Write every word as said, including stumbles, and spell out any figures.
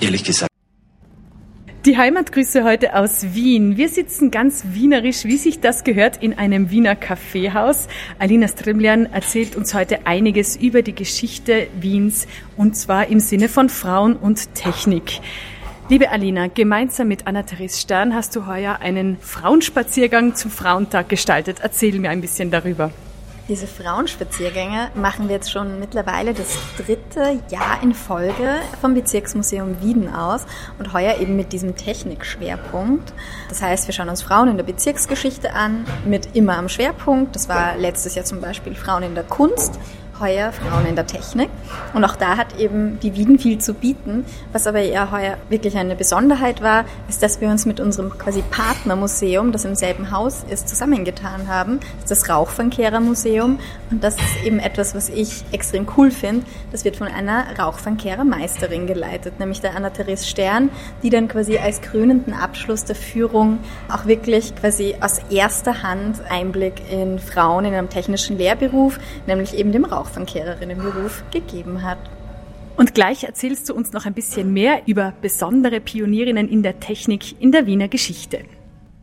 ehrlich gesagt. Die Heimatgrüße heute aus Wien. Wir sitzen ganz wienerisch, wie sich das gehört, in einem Wiener Kaffeehaus. Alina Strimlian erzählt uns heute einiges über die Geschichte Wiens, und zwar im Sinne von Frauen und Technik. Liebe Alina, gemeinsam mit Anna-Therese Stern hast du heuer einen Frauenspaziergang zum Frauentag gestaltet. Erzähl mir ein bisschen darüber. Diese Frauenspaziergänge machen wir jetzt schon mittlerweile das dritte Jahr in Folge vom Bezirksmuseum Wieden aus und heuer eben mit diesem Technikschwerpunkt. Das heißt, wir schauen uns Frauen in der Bezirksgeschichte an, mit immer am Schwerpunkt. Das war letztes Jahr zum Beispiel Frauen in der Kunst, heuer Frauen in der Technik. Und auch da hat eben die Wieden viel zu bieten. Was aber eher heuer wirklich eine Besonderheit war, ist, dass wir uns mit unserem quasi Partnermuseum, das im selben Haus ist, zusammengetan haben. Das ist das Rauchfangkehrer-Museum. Und das ist eben etwas, was ich extrem cool finde. Das wird von einer Rauchfangkehrer-Meisterin geleitet, nämlich der Anna-Therese Stern, die dann quasi als krönenden Abschluss der Führung auch wirklich quasi aus erster Hand Einblick in Frauen in einem technischen Lehrberuf, nämlich eben dem Rauch Rauchfangkehrerinnenberuf gegeben hat. Und gleich erzählst du uns noch ein bisschen mehr über besondere Pionierinnen in der Technik in der Wiener Geschichte.